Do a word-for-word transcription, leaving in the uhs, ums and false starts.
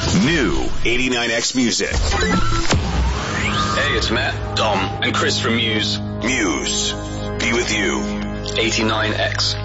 New eighty-nine X Music. Hey, it's Matt, Dom, and Chris from Muse. Muse. Be with you. eighty-nine X.